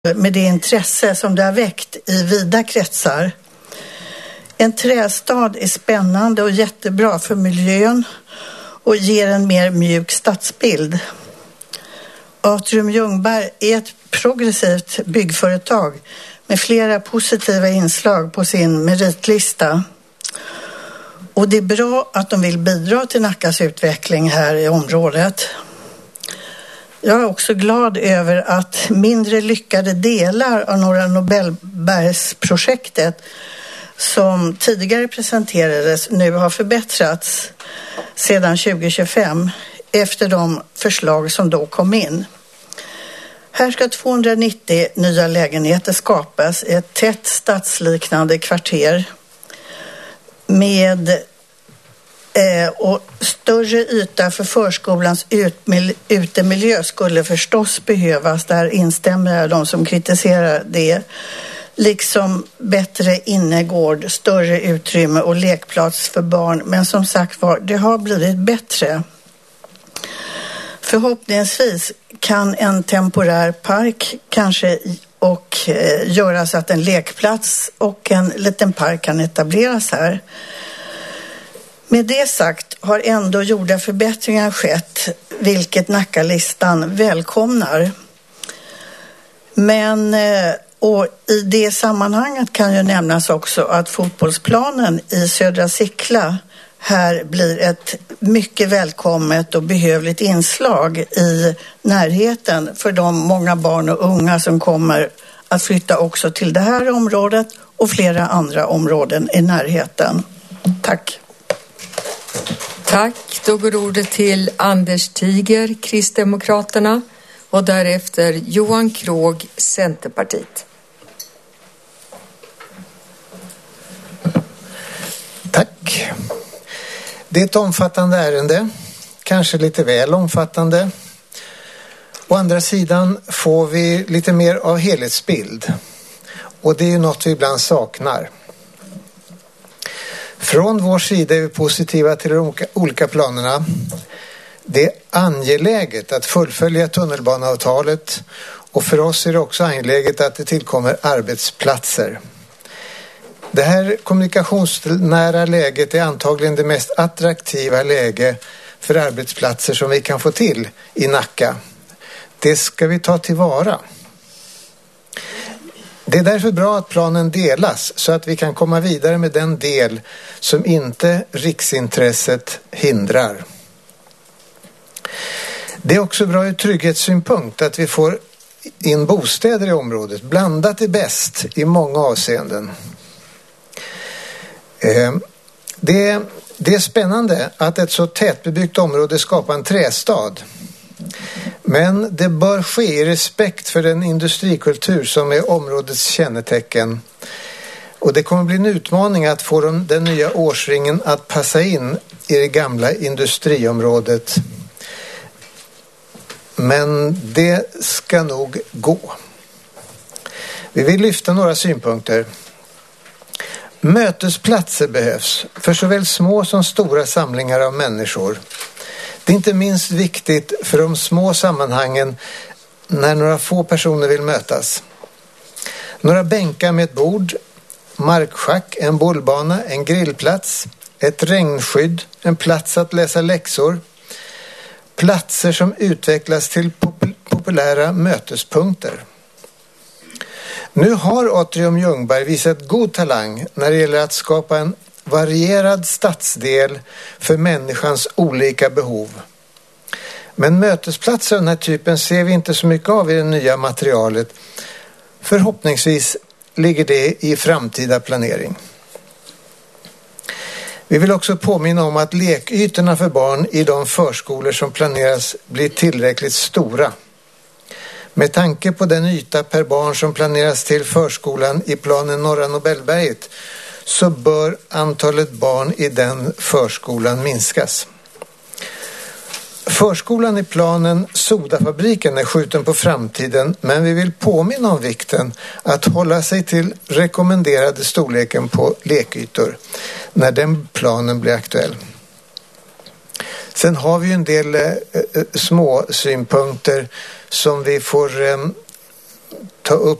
med det intresse som det har väckt i vida kretsar. En trästad är spännande och jättebra för miljön och ger en mer mjuk stadsbild. Atrium Ljungberg är ett progressivt byggföretag med flera positiva inslag på sin meritlista. Och det är bra att de vill bidra till Nackas utveckling här i området. Jag är också glad över att mindre lyckade delar av Norra Nobelbergsprojektet som tidigare presenterades nu har förbättrats sedan 2025 efter de förslag som då kom in. Här ska 290 nya lägenheter skapas i ett tätt stadsliknande kvarter med och större yta för förskolans utemiljö skulle förstås behövas. Där instämmer jag de som kritiserar det. Liksom bättre innergård, större utrymme och lekplats för barn. Men som sagt var, det har blivit bättre. Förhoppningsvis kan en temporär park kanske göra så att en lekplats och en liten park kan etableras här. Med det sagt har ändå gjorda förbättringar skett, vilket Nackalistan välkomnar. Men och i det sammanhanget kan ju nämnas också att fotbollsplanen i Södra Sickla här blir ett mycket välkommet och behövligt inslag i närheten för de många barn och unga som kommer att flytta också till det här området och flera andra områden i närheten. Tack. Tack. Då går ordet till Anders Tiger, Kristdemokraterna, och därefter Johan Krog, Centerpartiet. Tack. Det är ett omfattande ärende, kanske lite väl omfattande. Å andra sidan får vi lite mer av helhetsbild, och det är ju något vi ibland saknar. Från vår sida är vi positiva till de olika planerna. Det är angeläget att fullfölja tunnelbaneavtalet, och för oss är det också angeläget att det tillkommer arbetsplatser. Det här kommunikationsnära läget är antagligen det mest attraktiva läge för arbetsplatser som vi kan få till i Nacka. Det ska vi ta tillvara. Det är därför bra att planen delas så att vi kan komma vidare med den del som inte riksintresset hindrar. Det är också bra ur trygghetssynpunkt att vi får in bostäder i området. Blandat är bäst i många avseenden. Det är spännande att ett så tätbebyggt område skapar en trästad. Men det bör ske i respekt för den industrikultur som är områdets kännetecken. Och det kommer bli en utmaning att få den nya årsringen att passa in i det gamla industriområdet. Men det ska nog gå. Vi vill lyfta några synpunkter. Mötesplatser behövs för såväl små som stora samlingar av människor. Det är inte minst viktigt för de små sammanhangen när några få personer vill mötas. Några bänkar med ett bord, markschack, en bollbana, en grillplats, ett regnskydd, en plats att läsa läxor. Platser som utvecklas till populära mötespunkter. Nu har Atrium Ljungberg visat god talang när det gäller att skapa en varierad stadsdel för människans olika behov. Men mötesplatser av den här typen ser vi inte så mycket av i det nya materialet. Förhoppningsvis ligger det i framtida planering. Vi vill också påminna om att lekytorna för barn i de förskolor som planeras blir tillräckligt stora. Med tanke på den yta per barn som planeras till förskolan i planen Norra Nobelberget så bör antalet barn i den förskolan minskas. Förskolan i planen Sodafabriken är skjuten på framtiden, men vi vill påminna om vikten att hålla sig till rekommenderade storleken på lekytor när den planen blir aktuell. Sen har vi en del små synpunkter som vi får ta upp